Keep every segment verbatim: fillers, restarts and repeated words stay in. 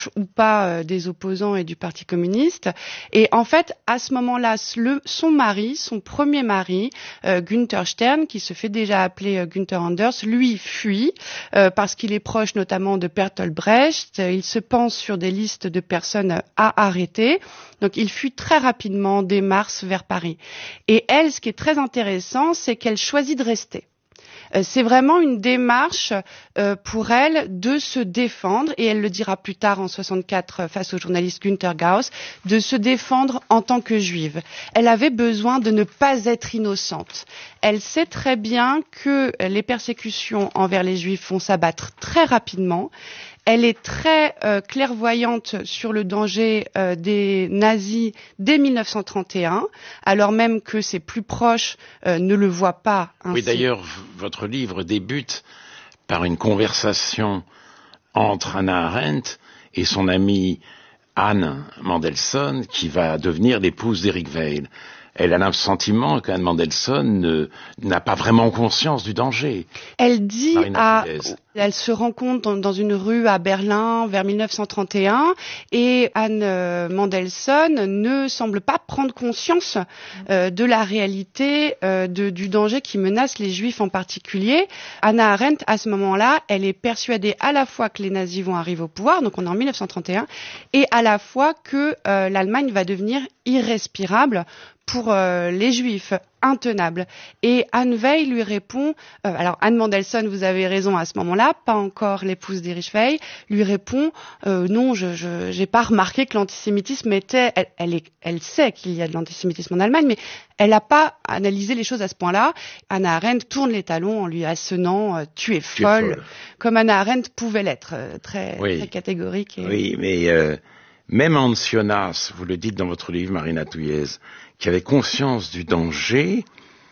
ou pas euh, des opposants et du Parti communiste. Et en fait, à ce moment-là, le, son mari, son premier mari, euh, Günther Stern, qui se fait déjà appeler euh, Günther Anders, lui fuit euh, parce qu'il est proche notamment de Bertolt Brecht. Il se pense sur des listes de personnes à arrêter. Donc il fuit très rapidement dès mars vers Paris. Et elle, ce qui est très intéressant, c'est qu'elle choisit de rester. C'est vraiment une démarche euh, pour elle de se défendre, et elle le dira plus tard en soixante-quatre face au journaliste Günter Gauss, de se défendre en tant que juive. Elle avait besoin de ne pas être innocente. Elle sait très bien que les persécutions envers les juifs vont s'abattre très rapidement. Elle est très euh, clairvoyante sur le danger euh, des nazis dès mille neuf cent trente et un, alors même que ses plus proches euh, ne le voient pas ainsi. Oui, d'ailleurs, votre livre débute par une conversation entre Hannah Arendt et son amie Anne Mandelson, qui va devenir l'épouse d'Eric Weil. Elle a le sentiment qu'Anne Mandelson ne, n'a pas vraiment conscience du danger. Elle dit à, elle se rencontre dans, dans une rue à Berlin vers mille neuf cent trente et un, et Anne Mandelson ne semble pas prendre conscience euh, de la réalité euh, de, du danger qui menace les Juifs en particulier. Hannah Arendt, à ce moment-là, elle est persuadée à la fois que les nazis vont arriver au pouvoir, donc on est en mille neuf cent trente et un, et à la fois que euh, l'Allemagne va devenir irrespirable pour euh, les Juifs, intenable. Et Anne Weil lui répond, euh, alors Anne Mandelson, vous avez raison à ce moment-là, pas encore l'épouse d'Erich Weil, lui répond, euh, non, je, je j'ai pas remarqué que l'antisémitisme était, elle, elle, est, elle sait qu'il y a de l'antisémitisme en Allemagne, mais elle n'a pas analysé les choses à ce point-là. Hannah Arendt tourne les talons en lui assenant, euh, tu es folle, tu es folle, comme Hannah Arendt pouvait l'être, euh, très, oui. très catégorique. Et... Oui, mais euh, même Hans Jonas, vous le dites dans votre livre, Marina Touillez, qui avait conscience du danger,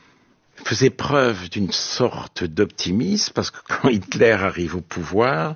faisait preuve d'une sorte d'optimisme, parce que quand Hitler arrive au pouvoir,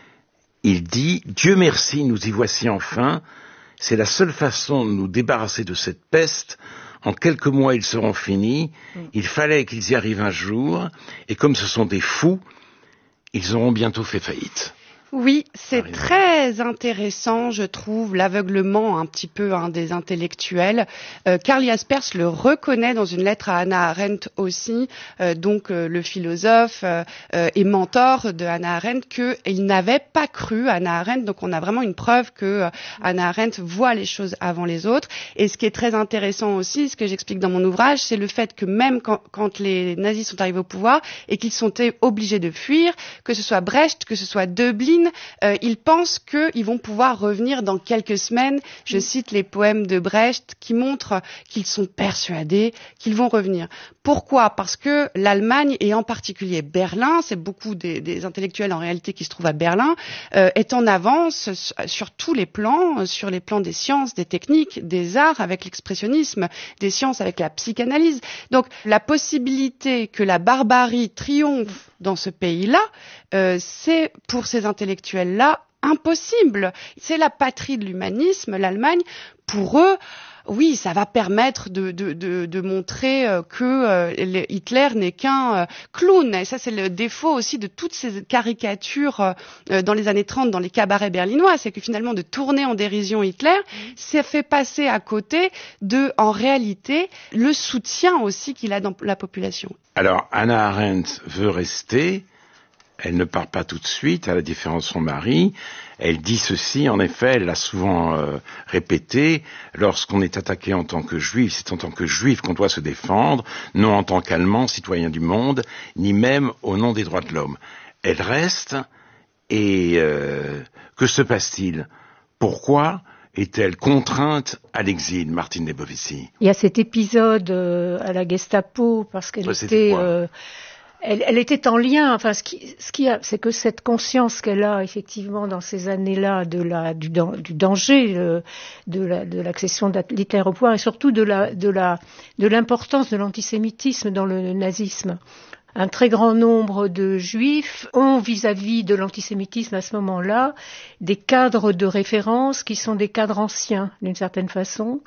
il dit « Dieu merci, nous y voici enfin, c'est la seule façon de nous débarrasser de cette peste, en quelques mois ils seront finis, il fallait qu'ils y arrivent un jour, et comme ce sont des fous, ils auront bientôt fait faillite ». Oui, c'est Marina. Très intéressant, je trouve, l'aveuglement un petit peu hein, des intellectuels. Euh, Karl Jaspers le reconnaît dans une lettre à Hannah Arendt aussi, euh, donc euh, le philosophe euh, et mentor de Hannah Arendt, qu'il n'avait pas cru Hannah Arendt. Donc on a vraiment une preuve que euh, Hannah Arendt voit les choses avant les autres. Et ce qui est très intéressant aussi, ce que j'explique dans mon ouvrage, c'est le fait que même quand, quand les nazis sont arrivés au pouvoir et qu'ils sont obligés de fuir, que ce soit Brecht, que ce soit Döblin, Euh, ils pensent qu'ils vont pouvoir revenir dans quelques semaines. Je cite les poèmes de Brecht qui montrent qu'ils sont persuadés qu'ils vont revenir. Pourquoi ? Parce que l'Allemagne, et en particulier Berlin, c'est beaucoup des, des intellectuels en réalité qui se trouvent à Berlin, euh, est en avance sur tous les plans, sur les plans des sciences, des techniques, des arts avec l'expressionnisme, des sciences avec la psychanalyse. Donc la possibilité que la barbarie triomphe dans ce pays-là, euh, c'est pour ces intellectuels-là impossible. C'est la patrie de l'humanisme, l'Allemagne. Pour eux, oui, ça va permettre de, de, de, de montrer euh, que euh, Hitler n'est qu'un euh, clown. Et ça, c'est le défaut aussi de toutes ces caricatures euh, dans les années trente, dans les cabarets berlinois. C'est que finalement, de tourner en dérision Hitler, ça fait passer à côté de, en réalité, le soutien aussi qu'il a dans la population. Alors, Hannah Arendt veut rester. Elle ne part pas tout de suite, à la différence de son mari. Elle dit ceci, en effet, elle l'a souvent euh, répété, lorsqu'on est attaqué en tant que juif, c'est en tant que juif qu'on doit se défendre, non en tant qu'Allemand, citoyen du monde, ni même au nom des droits de l'homme. Elle reste, et euh, que se passe-t-il ? Pourquoi est-elle contrainte à l'exil, Martine Lebovici ? Il y a cet épisode euh, à la Gestapo, parce qu'elle ouais, était... Euh, Elle, elle était en lien. Enfin, ce qui, ce qui a, c'est que cette conscience qu'elle a effectivement dans ces années-là de la, du, du danger euh, de, la, de l'accession d'Hitler au pouvoir et surtout de la, de la, de l'importance de l'antisémitisme dans le nazisme. Un très grand nombre de juifs ont vis-à-vis de l'antisémitisme à ce moment-là des cadres de référence qui sont des cadres anciens d'une certaine façon.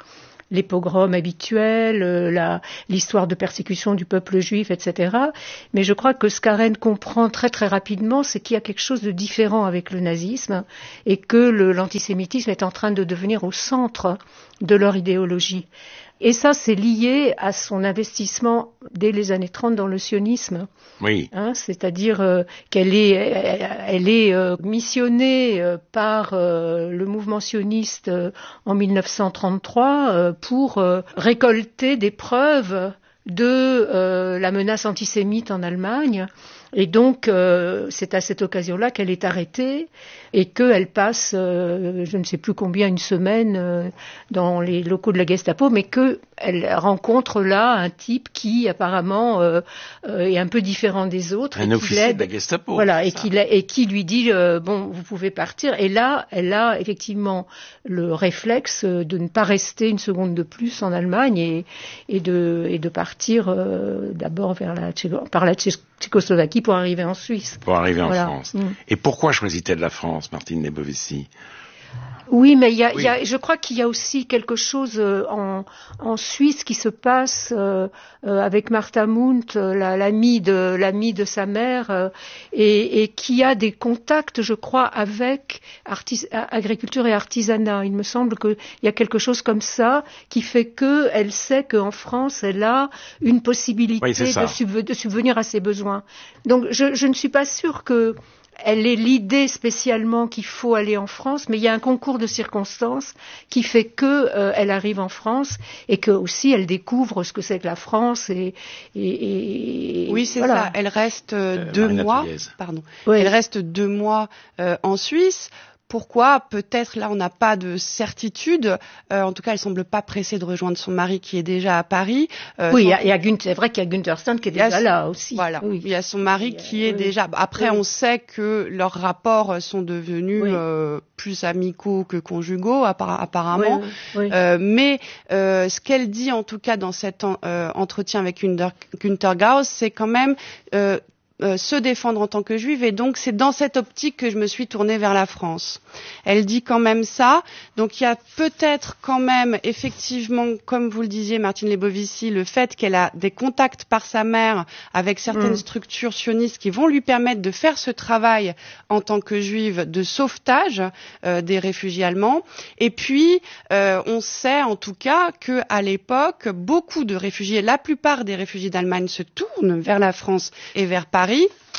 les pogroms habituels, euh, la, l'histoire de persécution du peuple juif, et cetera. Mais je crois que ce qu'Arendt comprend très très rapidement, c'est qu'il y a quelque chose de différent avec le nazisme et que le, l'antisémitisme est en train de devenir au centre de leur idéologie. Et ça, c'est lié à son investissement dès les années trente dans le sionisme. Oui. Hein, c'est-à-dire euh, qu'elle est, elle, elle est euh, missionnée euh, par euh, le mouvement sioniste euh, en mille neuf cent trente-trois euh, pour euh, récolter des preuves de euh, la menace antisémite en Allemagne. Et donc, euh, c'est à cette occasion-là qu'elle est arrêtée et qu'elle passe, euh, je ne sais plus combien, une semaine euh, dans les locaux de la Gestapo, mais qu'elle rencontre là un type qui, apparemment, euh, euh, est un peu différent des autres. Un officier de la Gestapo. Voilà, et qui, et qui lui dit, euh, bon, vous pouvez partir. Et là, elle a effectivement le réflexe de ne pas rester une seconde de plus en Allemagne et, et, de, et de partir euh, d'abord vers la, par la Tchécoslovaquie pour arriver en Suisse. Pour arriver en voilà. France. Mmh. Et pourquoi choisit-elle la France, Martine Lebovici? Oui, mais il y a, oui. il y a, je crois qu'il y a aussi quelque chose en, en Suisse qui se passe euh, avec Martha Mundt, la, l'amie de l'amie de sa mère, euh, et, et qui a des contacts, je crois, avec artis, agriculture et artisanat. Il me semble qu'il y a quelque chose comme ça qui fait que elle sait qu'en France, elle a une possibilité oui, de, subve, de subvenir à ses besoins. Donc, je, je ne suis pas sûre que elle est l'idée spécialement qu'il faut aller en France, mais il y a un concours de circonstances qui fait que euh, elle arrive en France et que aussi elle découvre ce que c'est que la France et, et, et oui c'est voilà. ça. Elle reste euh, deux Marina mois. Tuyez. Pardon. Oui. Elle reste deux mois euh, en Suisse. Pourquoi? Peut-être là on n'a pas de certitude. Euh, en tout cas, elle semble pas pressée de rejoindre son mari qui est déjà à Paris. Euh, oui, il y a, y a Günther, c'est vrai qu'il y a Günther Stein qui est déjà là aussi. Voilà, oui. Il y a son mari qui est oui. déjà. Après, oui. On sait que leurs rapports sont devenus oui. euh, plus amicaux que conjugaux, apparemment. Oui, oui, oui. Euh, mais euh, ce qu'elle dit en tout cas dans cet en, euh, entretien avec Günther, Günther Gauss, c'est quand même euh, Euh, se défendre en tant que juive, et donc c'est dans cette optique que je me suis tournée vers la France. Elle dit quand même ça, donc il y a peut-être quand même effectivement, comme vous le disiez Martine Lebovici, le fait qu'elle a des contacts par sa mère avec certaines mmh. structures sionistes qui vont lui permettre de faire ce travail en tant que juive de sauvetage euh, des réfugiés allemands. Et puis euh, on sait en tout cas que à l'époque, beaucoup de réfugiés, la plupart des réfugiés d'Allemagne se tournent vers la France et vers Paris.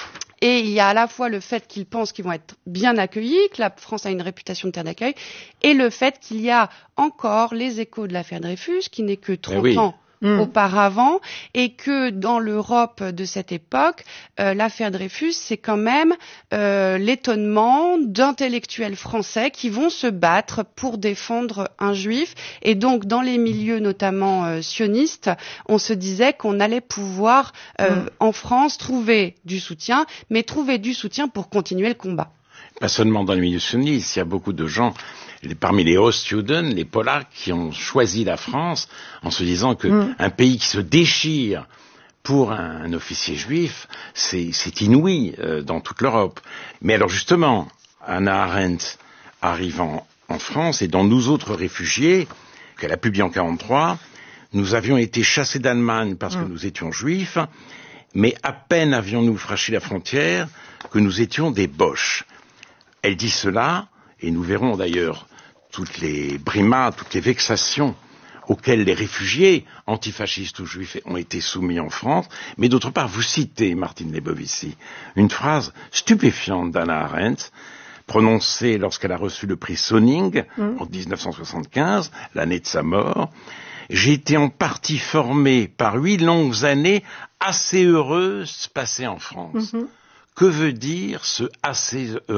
Et il y a à la fois le fait qu'ils pensent qu'ils vont être bien accueillis, que la France a une réputation de terre d'accueil, et le fait qu'il y a encore les échos de l'affaire Dreyfus, qui n'est que trente oui. ans mmh. auparavant, et que dans l'Europe de cette époque, euh, l'affaire Dreyfus, c'est quand même euh, l'étonnement d'intellectuels français qui vont se battre pour défendre un juif. Et donc, dans les milieux notamment euh, sionistes, on se disait qu'on allait pouvoir, euh, mmh. en France, trouver du soutien, mais trouver du soutien pour continuer le combat. Pas seulement dans les milieux sionistes, il y a beaucoup de gens, parmi les Ostjuden, les Polacs, qui ont choisi la France en se disant que mmh. un pays qui se déchire pour un, un officier juif, c'est, c'est inouï euh, dans toute l'Europe. Mais alors justement, Hannah Arendt arrivant en France et dans nous autres réfugiés, qu'elle a publié en quarante-trois, nous avions été chassés d'Allemagne parce mmh. que nous étions juifs, mais à peine avions-nous franchi la frontière que nous étions des Boches. Elle dit cela, et nous verrons d'ailleurs toutes les brimades, toutes les vexations auxquelles les réfugiés antifascistes ou juifs ont été soumis en France. Mais d'autre part, vous citez, Martine Lebovici, une phrase stupéfiante d'Hannah Arendt, prononcée lorsqu'elle a reçu le prix Sonning mmh. en dix-neuf cent soixante-quinze, l'année de sa mort. J'ai été en partie formée par huit longues années assez heureuses passées en France. Mmh. Que veut dire ce « assez heureuse » ?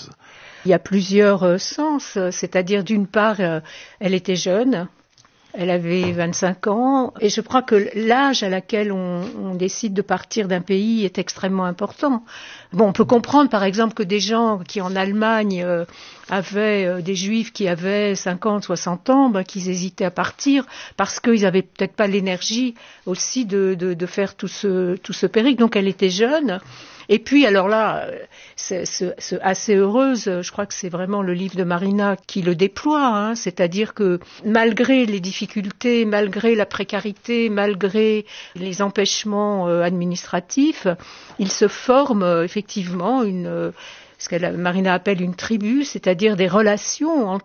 Il y a plusieurs euh, sens, c'est-à-dire d'une part, euh, elle était jeune, elle avait vingt-cinq ans, et je crois que l'âge à laquelle on, on décide de partir d'un pays est extrêmement important. Bon, on peut comprendre par exemple que des gens qui en Allemagne euh, avaient euh, des Juifs qui avaient cinquante, soixante ans, ben, qu'ils hésitaient à partir parce qu'ils avaient peut-être pas l'énergie aussi de, de, de faire tout ce, tout ce périple. Donc elle était jeune. Et puis, alors là, c'est, c'est, c'est assez heureuse, je crois que c'est vraiment le livre de Marina qui le déploie, hein, c'est-à-dire que malgré les difficultés, malgré la précarité, malgré les empêchements euh, administratifs, il se forme euh, effectivement une... Euh, ce que Marina appelle une tribu, c'est-à-dire des relations entre